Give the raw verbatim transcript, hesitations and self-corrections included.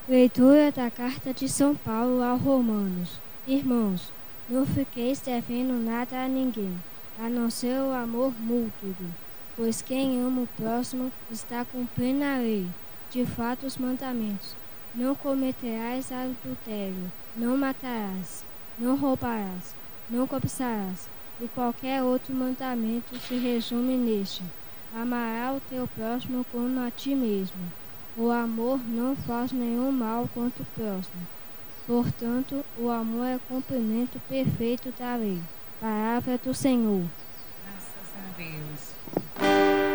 Leitura da Carta de São Paulo aos Romanos. Irmãos, não fiqueis devendo nada a ninguém, a não ser o amor mútuo, pois quem ama o próximo está cumprindo a lei. De fato, os mandamentos: não cometerás adultério, não matarás, não roubarás, não cobiçarás, e qualquer outro mandamento se resume neste: amará o teu próximo como a ti mesmo. O amor não faz nenhum mal contra o próximo. Portanto, o amor é o cumprimento perfeito da lei. Palavra do Senhor. Graças a Deus.